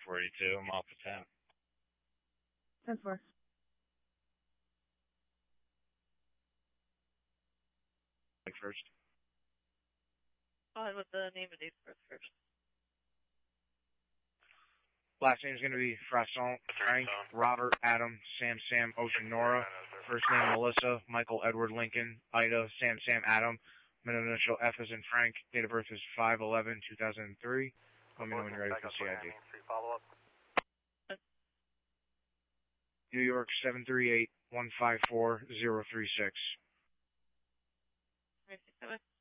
42, I'm off the 10. 10-4. First. Go ahead with the name and date of birth first. Last name is going to be Frasson, Frank, Robert, Adam, Sam, Ocean, Nora. First name Melissa, Michael, Edward, Lincoln, Ida, Sam, Adam. Middle initial F as in Frank. Date of birth is 5/11/2003. Let me know when you're ready for CID. New York 738-154-036.